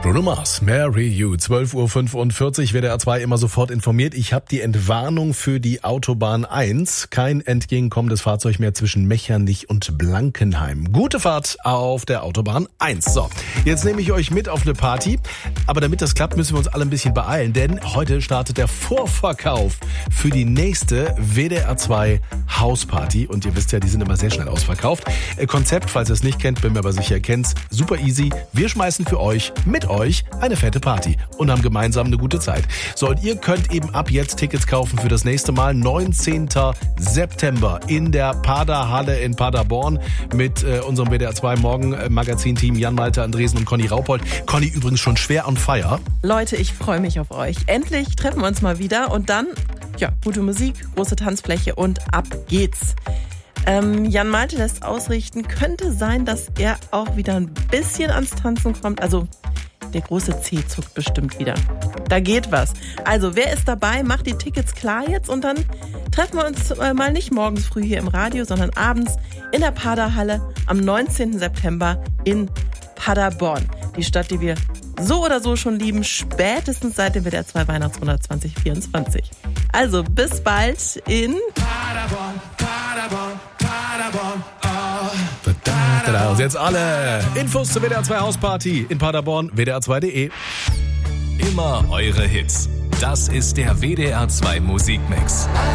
Bruno Mars, Marry You, 12:45 Uhr, WDR 2 immer sofort informiert. Ich habe die Entwarnung für die Autobahn 1. Kein entgegenkommendes Fahrzeug mehr zwischen Mechernich und Blankenheim. Gute Fahrt auf der Autobahn 1. So, jetzt nehme ich euch mit auf eine Party. Aber damit das klappt, müssen wir uns alle ein bisschen beeilen. Denn heute startet der Vorverkauf für die nächste WDR 2 Hausparty. Und ihr wisst ja, die sind immer sehr schnell ausverkauft. Konzept, falls ihr es nicht kennt, bin mir aber sicher, ihr kennt's. Super easy. Wir schmeißen für euch, mit euch, eine fette Party und haben gemeinsam eine gute Zeit. So, und ihr könnt eben ab jetzt Tickets kaufen für das nächste Mal, 19. September in der Paderhalle in Paderborn mit unserem WDR 2 Morgen Magazin-Team Jan Malte Andresen und Conny Raupold. Conny übrigens schon schwer on fire. Leute, ich freue mich auf euch. Endlich treffen wir uns mal wieder und dann, ja, gute Musik, große Tanzfläche und ab geht's. Jan Malte lässt ausrichten, könnte sein, dass er auch wieder ein bisschen ans Tanzen kommt. Also der große C zuckt bestimmt wieder. Da geht was. Also wer ist dabei, macht die Tickets klar jetzt und dann treffen wir uns mal nicht morgens früh hier im Radio, sondern abends in der Paderhalle am 19. September in Paderborn. Die Stadt, die wir so oder so schon lieben, spätestens seit dem WDR 2 Weihnachtsmonat 2024. Also bis bald in Paderborn, Paderborn, Paderborn, oh. Und jetzt alle Infos zur WDR 2 Hausparty in Paderborn, WDR2.de. Immer eure Hits. Das ist der WDR 2 Musikmix.